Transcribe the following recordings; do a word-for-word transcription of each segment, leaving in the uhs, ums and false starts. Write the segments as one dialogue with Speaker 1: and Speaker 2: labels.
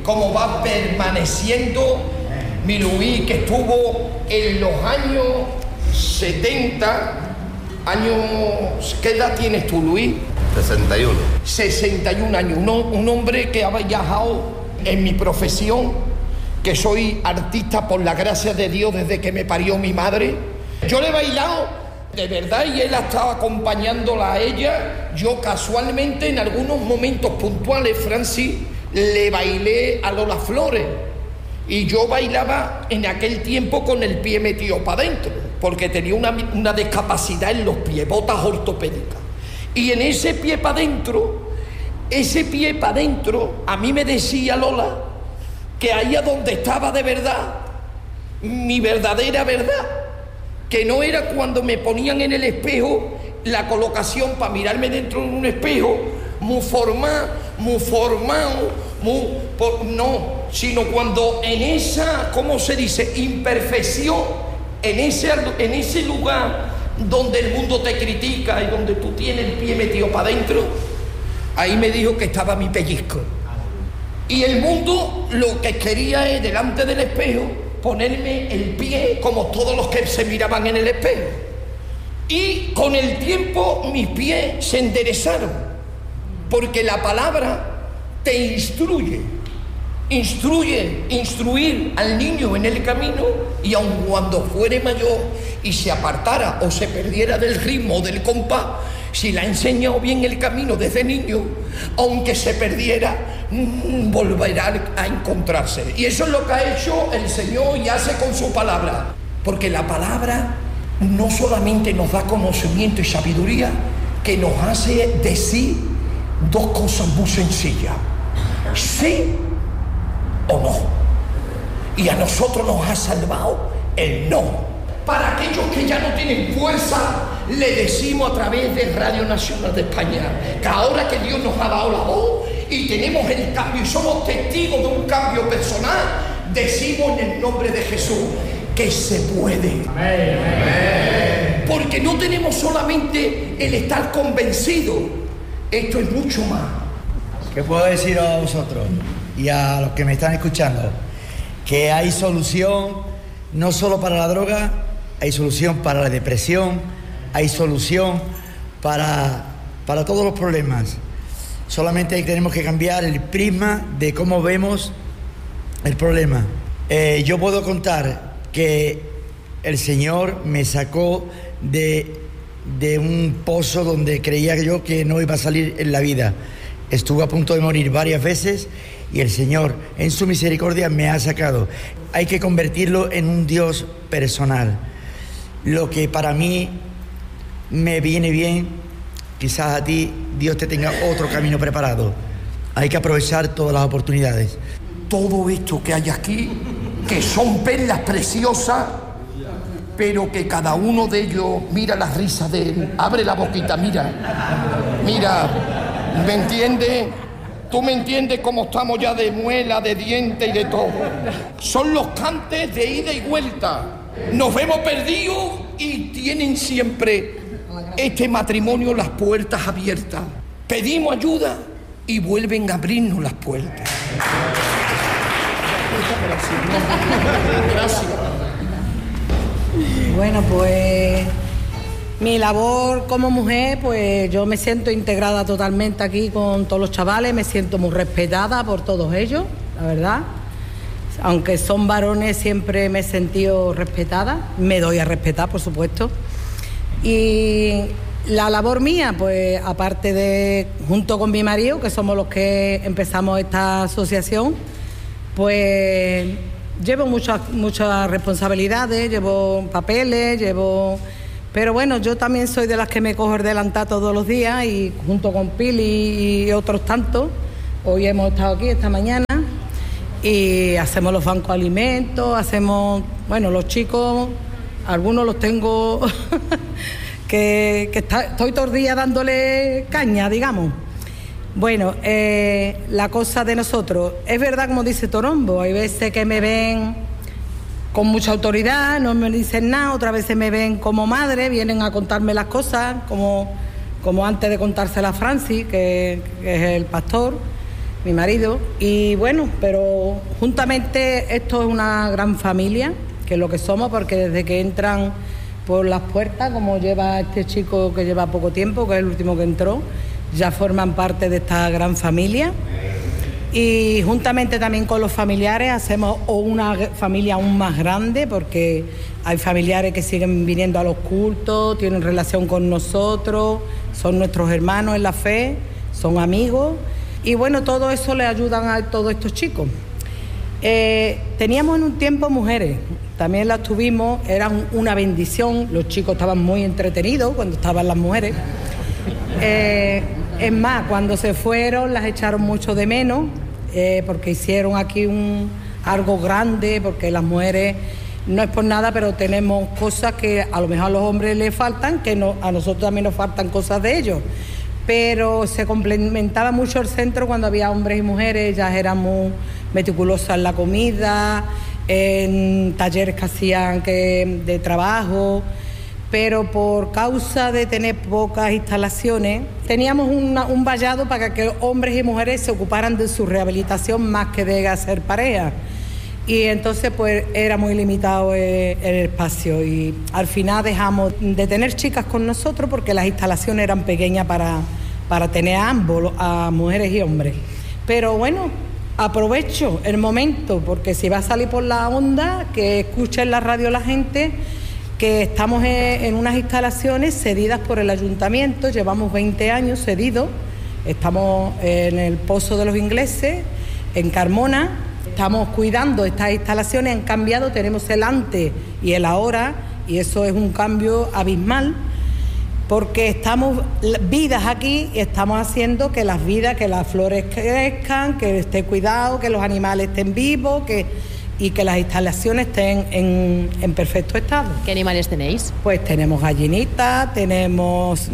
Speaker 1: cómo va permaneciendo mi Luis, que estuvo en los años setenta, años... ¿Qué edad tienes tú, Luis?
Speaker 2: sesenta y uno.
Speaker 1: sesenta y un años, un, un hombre que ha viajado en mi profesión, que soy artista por la gracia de Dios desde que me parió mi madre. Yo le he bailado, de verdad, y él ha estado acompañándola a ella. Yo casualmente en algunos momentos puntuales, Francis, le bailé a Lola Flores. Y yo bailaba en aquel tiempo con el pie metido para adentro, porque tenía una, una discapacidad en los pies, botas ortopédicas. Y en ese pie para adentro, ese pie para adentro, a mí me decía Lola que ahí a donde estaba de verdad, mi verdadera verdad, que no era cuando me ponían en el espejo la colocación para mirarme dentro de un espejo, muy formado, muy formado, muy, por, no, sino cuando en esa, ¿cómo se dice?, imperfección, en ese, en ese lugar donde el mundo te critica y donde tú tienes el pie metido para adentro, ahí me dijo que estaba mi pellizco. Y el mundo lo que quería es, delante del espejo, ponerme el pie como todos los que se miraban en el espejo. Y con el tiempo mis pies se enderezaron, porque la palabra te instruye, instruye, instruir al niño en el camino, y aun cuando fuere mayor y se apartara o se perdiera del ritmo o del compás, si le ha enseñado bien el camino desde niño, aunque se perdiera, mmm, volverá a encontrarse. Y eso es lo que ha hecho el Señor y hace con su palabra, porque la palabra no solamente nos da conocimiento y sabiduría, que nos hace decir dos cosas muy sencillas: sí o no. Y a nosotros nos ha salvado el no. Para aquellos que ya no tienen fuerza, le decimos a través de Radio Nacional de España que ahora que Dios nos ha dado la voz y tenemos el cambio y somos testigos de un cambio personal, decimos en el nombre de Jesús que se puede. Amén. Amén. Porque no tenemos solamente el estar convencidos, esto es mucho más.
Speaker 3: ¿Qué puedo decir a vosotros y a los que me están escuchando? Que hay solución no solo para la droga, hay solución para la depresión, hay solución para, para todos los problemas. Solamente tenemos que cambiar el prisma de cómo vemos el problema. Eh, yo puedo contar que el Señor me sacó de, de un pozo donde creía yo que no iba a salir en la vida. Estuve a punto de morir varias veces y el Señor, en su misericordia, me ha sacado. Hay que convertirlo en un Dios personal. Lo que para mí me viene bien, quizás a ti Dios te tenga otro camino preparado. Hay que aprovechar todas las oportunidades.
Speaker 1: Todo esto que hay aquí, que son perlas preciosas, pero que cada uno de ellos, mira la risa de él, abre la boquita, mira, mira, ¿me entiendes? Tú me entiendes cómo estamos ya de muela, de diente y de todo. Son los cantes de ida y vuelta. Nos vemos perdidos y tienen siempre este matrimonio las puertas abiertas. Pedimos ayuda y vuelven a abrirnos las puertas. Gracias.
Speaker 4: Bueno, pues mi labor como mujer, pues yo me siento integrada totalmente aquí con todos los chavales, me siento muy respetada por todos ellos, la verdad. Aunque son varones, siempre me he sentido respetada, me doy a respetar, por supuesto. Y la labor mía, pues aparte de, junto con mi marido, que somos los que empezamos esta asociación, pues llevo muchas, muchas responsabilidades, llevo papeles, llevo... Pero bueno, yo también soy de las que me cojo el delantal todos los días y junto con Pili y otros tantos, hoy hemos estado aquí esta mañana y hacemos los bancos de alimentos, hacemos, bueno, los chicos, algunos los tengo que, que está, estoy todo el día dándole caña, digamos. Bueno, eh, la cosa de nosotros, es verdad como dice Torombo, hay veces que me ven con mucha autoridad, no me dicen nada, otras veces me ven como madre, vienen a contarme las cosas, como, como antes de contársela a Francis, que, que es el pastor, mi marido, y bueno, pero juntamente esto es una gran familia, que es lo que somos, porque desde que entran por las puertas, como lleva este chico que lleva poco tiempo, que es el último que entró, ya forman parte de esta gran familia. Y juntamente también con los familiares hacemos una familia aún más grande, porque hay familiares que siguen viniendo a los cultos, tienen relación con nosotros, son nuestros hermanos en la fe, son amigos, y bueno, todo eso le ayudan a todos estos chicos. Eh, teníamos en un tiempo mujeres, también las tuvimos, eran una bendición, los chicos estaban muy entretenidos cuando estaban las mujeres. Eh, es más, cuando se fueron las echaron mucho de menos, eh, porque hicieron aquí un, algo grande, porque las mujeres, no es por nada, pero tenemos cosas que a lo mejor a los hombres les faltan, que no, a nosotros también nos faltan cosas de ellos. Pero se complementaba mucho el centro cuando había hombres y mujeres, ellas eran muy meticulosas en la comida, en talleres que hacían que, de trabajo, pero por causa de tener pocas instalaciones, teníamos una, un vallado para que hombres y mujeres se ocuparan de su rehabilitación más que de hacer pareja. Y entonces pues era muy limitado el, el espacio, y al final dejamos de tener chicas con nosotros porque las instalaciones eran pequeñas para, para tener a ambos, a mujeres y hombres. Pero bueno, aprovecho el momento, porque si va a salir por la onda, que escuche en la radio la gente que estamos en, en unas instalaciones cedidas por el ayuntamiento, llevamos veinte años cedidos, estamos en el Pozo de los Ingleses, en Carmona. Estamos cuidando estas instalaciones, han cambiado, tenemos el antes y el ahora, y eso es un cambio abismal, porque estamos vidas aquí y estamos haciendo que las vidas, que las flores crezcan, que esté cuidado, que los animales estén vivos, que, y que las instalaciones estén en, en perfecto estado.
Speaker 2: ¿Qué animales tenéis?
Speaker 4: Pues tenemos gallinitas, tenemos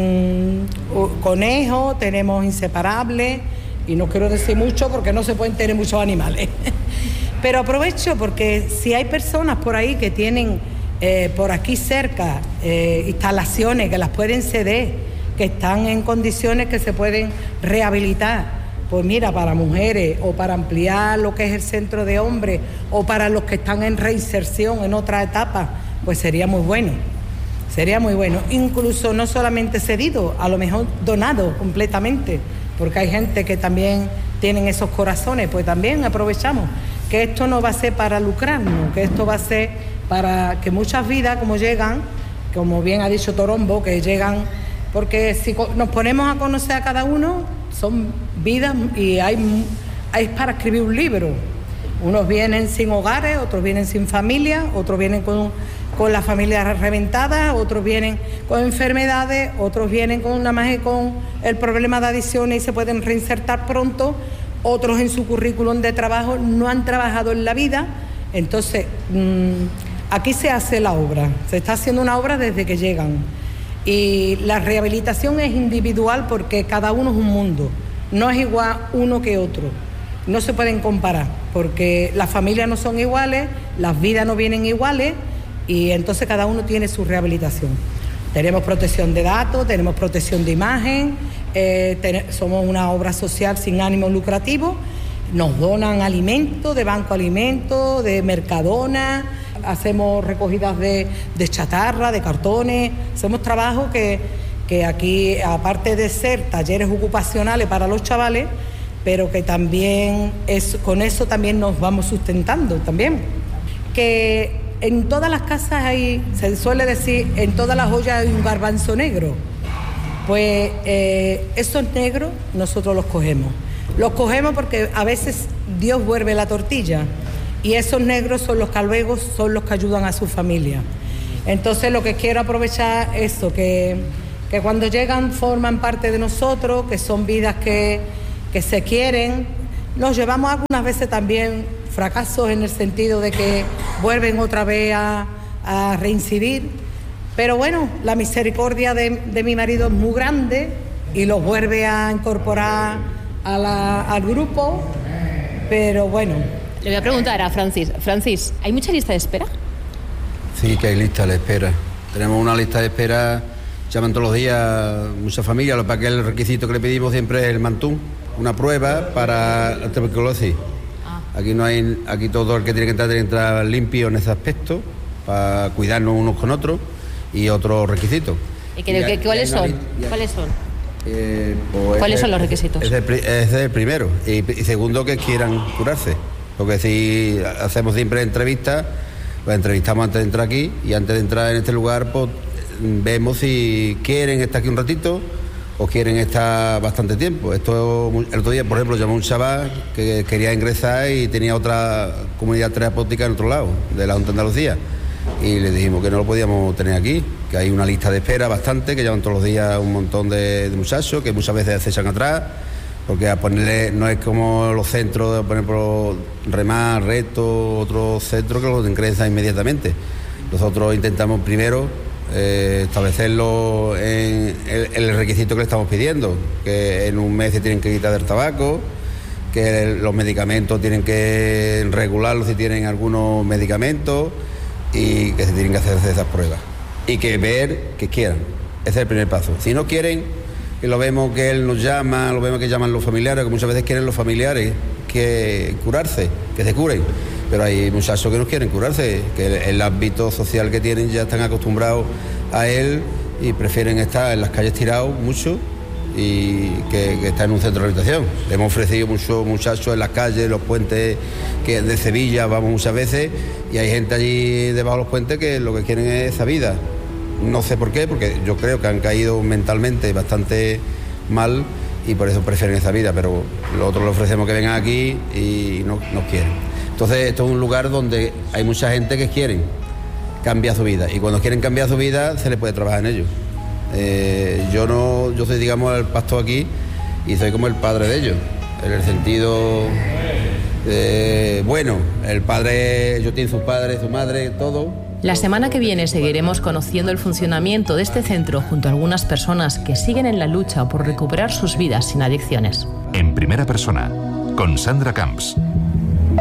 Speaker 4: mmm, conejos, tenemos inseparables. Y no quiero decir mucho porque no se pueden tener muchos animales. Pero aprovecho porque si hay personas por ahí que tienen eh, por aquí cerca eh, instalaciones que las pueden ceder, que están en condiciones que se pueden rehabilitar, pues mira, para mujeres o para ampliar lo que es el centro de hombres o para los que están en reinserción en otra etapa, pues sería muy bueno. Sería muy bueno. Incluso no solamente cedido, a lo mejor donado completamente, porque hay gente que también tienen esos corazones, pues también aprovechamos que esto no va a ser para lucrarnos, que esto va a ser para que muchas vidas como llegan, como bien ha dicho Torombo, que llegan, porque si nos ponemos a conocer a cada uno, son vidas y hay, hay para escribir un libro. Unos vienen sin hogares, otros vienen sin familia, otros vienen con, con las familias reventadas, otros vienen con enfermedades, otros vienen con nada más con el problema de adicciones y se pueden reinsertar pronto, otros en su currículum de trabajo no han trabajado en la vida. Entonces, mmm, aquí se hace la obra, se está haciendo una obra desde que llegan. Y la rehabilitación es individual porque cada uno es un mundo, no es igual uno que otro. No se pueden comparar, porque las familias no son iguales, las vidas no vienen iguales, y entonces cada uno tiene su rehabilitación. Tenemos protección de datos, tenemos protección de imagen, eh, ten- somos una obra social sin ánimo lucrativo, nos donan alimentos, de Banco Alimentos, de Mercadona, hacemos recogidas de, de chatarra, de cartones, hacemos trabajos que, que aquí, aparte de ser talleres ocupacionales para los chavales, pero que también es, con eso también nos vamos sustentando también. Que en todas las casas hay, se suele decir, en todas las ollas hay un garbanzo negro. Pues eh, esos negros nosotros los cogemos. Los cogemos porque a veces Dios vuelve la tortilla y esos negros son los que luego son los que ayudan a su familia. Entonces lo que quiero aprovechar es eso, que, que cuando llegan forman parte de nosotros, que son vidas que... que se quieren. Nos llevamos algunas veces también fracasos en el sentido de que vuelven otra vez a, a reincidir, pero bueno, la misericordia de, de mi marido es muy grande y los vuelve a incorporar a la, al grupo, pero bueno.
Speaker 2: Le voy a preguntar a Francis. Francis, ¿hay mucha lista de espera?
Speaker 5: Sí, que hay lista de espera. Tenemos una lista de espera, llaman todos los días muchas familias, lo que el requisito que le pedimos siempre es el mantún. una prueba para la tuberculosis. Aquí no hay, aquí todo el que tiene que entrar tiene que entrar limpio en ese aspecto, para cuidarnos unos con otros, y otros requisitos.
Speaker 2: ¿Y que, que, ¿cuáles, son? ¿Cuáles son?
Speaker 5: Eh, pues
Speaker 2: ¿Cuáles
Speaker 5: es,
Speaker 2: son los requisitos?
Speaker 5: Es el, es el primero. Y, y segundo, que quieran curarse. Porque si hacemos siempre entrevistas, pues entrevistamos antes de entrar aquí, y antes de entrar en este lugar, pues vemos si quieren estar aquí un ratito o quieren estar bastante tiempo. Esto, el otro día, por ejemplo, llamó un chaval que quería ingresar y tenía otra comunidad terapéutica en otro lado, de la Junta de Andalucía, y le dijimos que no lo podíamos tener aquí, que hay una lista de espera bastante, que llevan todos los días un montón de, de muchachos, que muchas veces se echan atrás, porque a ponerle, no es como los centros de poner por Remar, Reto, otros centros que los ingresan inmediatamente. Nosotros intentamos primero eh, establecerlo en el, el requisito que le estamos pidiendo, que en un mes se tienen que quitar del tabaco, que los medicamentos tienen que regularlos si tienen algunos medicamentos, y que se tienen que hacer esas pruebas. Y que ver que quieran. Ese es el primer paso. Si no quieren, que lo vemos que él nos llama, lo vemos que llaman los familiares, que muchas veces quieren los familiares que curarse, que se curen. Pero hay muchachos que no quieren curarse, que el, el ámbito social que tienen ya están acostumbrados a él y prefieren estar en las calles tirados mucho y que, que estar en un centro de rehabilitación. Le hemos ofrecido muchos muchachos en las calles, los puentes que de Sevilla vamos muchas veces, y hay gente allí debajo de los puentes que lo que quieren es esa vida. No sé por qué, porque yo creo que han caído mentalmente bastante mal y por eso prefieren esa vida, pero nosotros le ofrecemos que vengan aquí y no, no quieren. Entonces esto es un lugar donde hay mucha gente que quieren cambiar su vida, y cuando quieren cambiar su vida se les puede trabajar en ello. Eh, yo no, yo soy, digamos, el pastor aquí y soy como el padre de ellos, en el sentido eh, bueno, el padre, yo tiene sus padres, su madre, todo.
Speaker 6: La semana que viene seguiremos conociendo el funcionamiento de este centro junto a algunas personas que siguen en la lucha por recuperar sus vidas sin adicciones.
Speaker 7: En primera persona, con Sandra Camps.